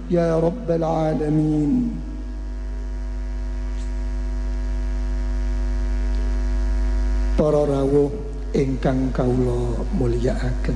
ya rabbal alamin. Para rawuh ingkang kawula mulyakaken,